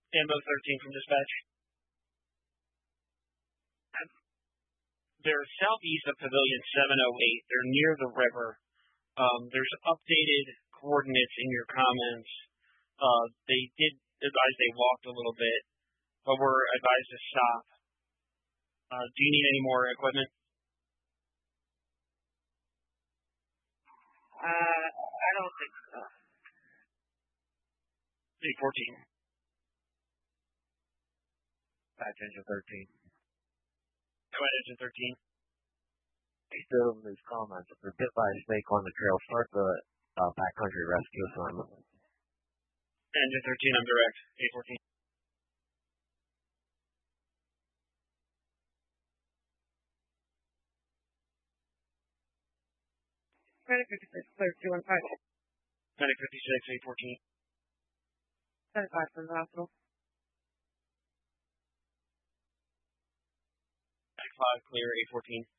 Ambo 13 from dispatch. They're southeast of Pavilion 708. They're near the river. There's updated coordinates in your comments. They did advise they walked a little bit, but were advised to stop. Do you need any more equipment? I don't think so. 814. Patch engine 13. Go ahead, engine 13. Still in these comments. If they're bit by a snake on the trail, start the backcountry rescue assignment. Engine 13, I'm direct. 814. Medic 56, clear 215. Medic 56, 814. 75 from the hospital. Medic 5, clear, 814.